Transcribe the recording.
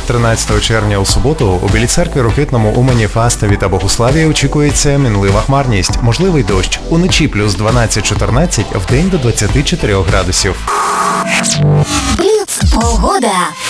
13 червня у суботу у Білій Церкві, Рокитному, Умані, Фастові та Богуславі очікується мінлива хмарність, можливий дощ. Уночі плюс 12-14, вдень до 24 градусів. Бліц погода.